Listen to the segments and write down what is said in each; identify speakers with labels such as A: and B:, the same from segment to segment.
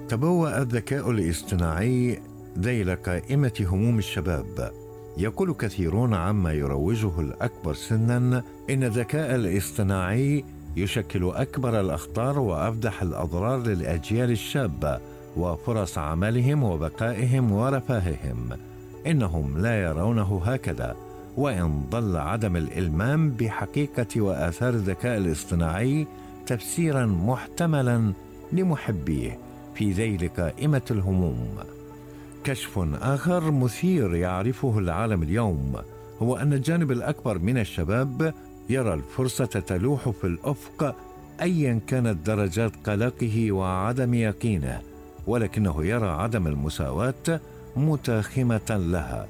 A: تبوأ الذكاء الاصطناعي ذيل قائمة هموم الشباب. يقول كثيرون عما يروجه الأكبر سنا إن الذكاء الاصطناعي يشكل أكبر الأخطار وأفدح الأضرار للأجيال الشابة وفرص عملهم وبقائهم ورفاههم. إنهم لا يرونه هكذا، وإن ظل عدم الإلمام بحقيقة وآثار الذكاء الاصطناعي تفسيرا محتملا لمحبيه في ذيل قائمة الهموم. كشف آخر مثير يعرفه العالم اليوم هو أن الجانب الأكبر من الشباب يرى الفرصة تلوح في الأفق أيا كانت درجات قلقه وعدم يقينه، ولكنه يرى عدم المساواة متاخمة لها.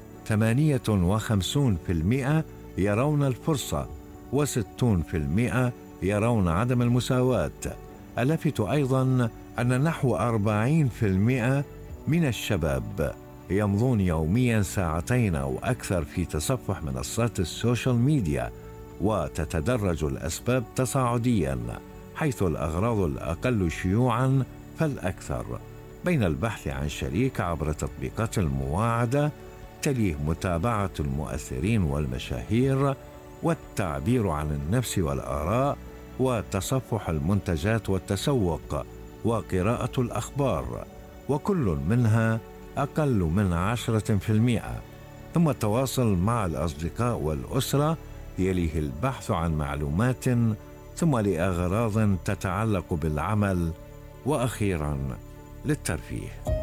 A: 58% يرون الفرصة و60% يرون عدم المساواة. ألفت أيضا أن نحو 40% من الشباب يمضون يوميا ساعتين أو أكثر في تصفح منصات السوشيال ميديا، وتتدرج الأسباب تصاعديا، حيث الأغراض الأقل شيوعا فالأكثر، بين البحث عن شريك عبر تطبيقات المواعدة، تليه متابعة المؤثرين والمشاهير، والتعبير عن النفس والآراء، وتصفح المنتجات والتسوق، وقراءة الأخبار، وكل منها أقل من 10%. ثم التواصل مع الأصدقاء والأسرة، يليه البحث عن معلومات، ثم لأغراض تتعلق بالعمل، وأخيرا للترفيه.